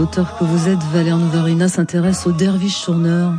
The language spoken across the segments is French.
chanteur que vous êtes, Valère Nouvarina, s'intéresse aux derviches chômeurs?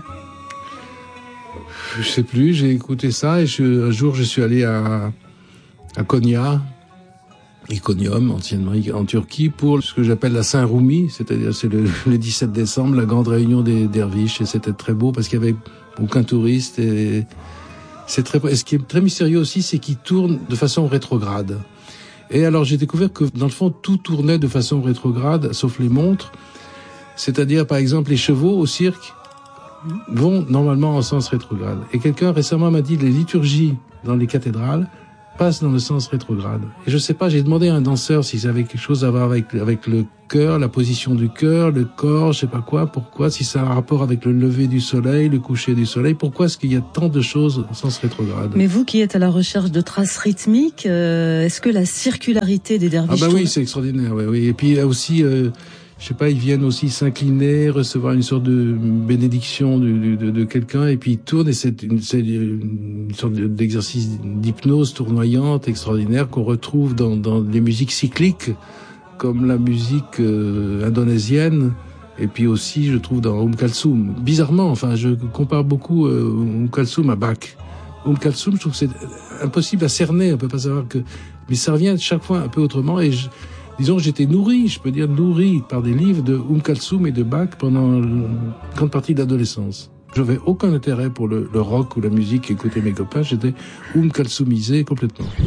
Je sais plus, j'ai écouté ça et un jour je suis allé à Konya, Iconium, anciennement en Turquie, pour ce que j'appelle la Saint-Roumi, c'est-à-dire c'est le 17 décembre, la grande réunion des derviches, et c'était très beau parce qu'il y avait aucun touriste et c'est très, et ce qui est très mystérieux aussi, c'est qu'ils tournent de façon rétrograde. Et alors j'ai découvert que dans le fond tout tournait de façon rétrograde, sauf les montres, c'est-à-dire par exemple les chevaux au cirque vont normalement en sens rétrograde. Et quelqu'un récemment m'a dit les liturgies dans les cathédrales passent dans le sens rétrograde. Et je sais pas, j'ai demandé à un danseur si ça avait quelque chose à voir avec le cœur, la position du cœur, le corps, je sais pas quoi, pourquoi, si ça a un rapport avec le lever du soleil, le coucher du soleil, pourquoi est-ce qu'il y a tant de choses en sens rétrograde? Mais vous qui êtes à la recherche de traces rythmiques, est-ce que la circularité des derviches... Ah bah oui, c'est extraordinaire, oui. Et puis aussi... je sais pas, ils viennent aussi s'incliner, recevoir une sorte de bénédiction de quelqu'un, et puis ils tournent, et c'est une sorte d'exercice d'hypnose tournoyante, extraordinaire, qu'on retrouve dans les musiques cycliques, comme la musique indonésienne, et puis aussi, je trouve, dans Kalsoum. Bizarrement, enfin, je compare beaucoup Kalsoum à Bach. Kalsoum, je trouve que c'est impossible à cerner, on peut pas savoir que... Mais ça revient chaque fois un peu autrement, et disons que j'étais nourri par des livres de Kalsoum et de Bach pendant une grande partie de l'adolescence. Je n'avais aucun intérêt pour le rock ou la musique qu'écoutaient mes copains, j'étais Kalsoumisé complètement.